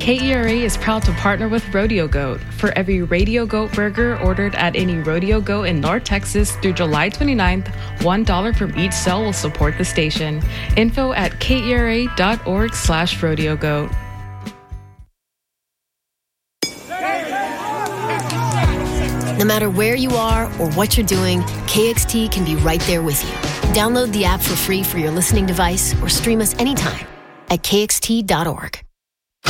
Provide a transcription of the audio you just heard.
KERA is proud to partner with Rodeo Goat. For every Rodeo Goat burger ordered at any Rodeo Goat in North Texas through July 29th, $1 from each sale will support the station. Info at kera.org/rodeogoat. No matter where you are or what you're doing, KXT can be right there with you. Download the app for free for your listening device or stream us anytime at kxt.org.